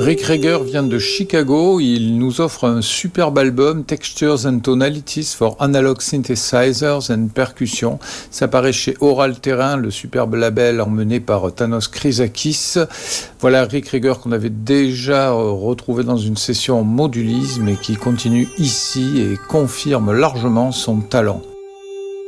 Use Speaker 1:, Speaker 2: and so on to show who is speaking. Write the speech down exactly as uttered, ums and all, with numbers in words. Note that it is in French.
Speaker 1: Rick Rager vient de Chicago, il nous offre un superbe album, Textures and Tonalities for Analog Synthesizers and Percussion. Ça paraît chez Oral Terrain, le superbe label emmené par Thanos Chryzakis. Voilà Rick Rager qu'on avait déjà retrouvé dans une session en modulisme et qui continue ici et confirme largement son talent.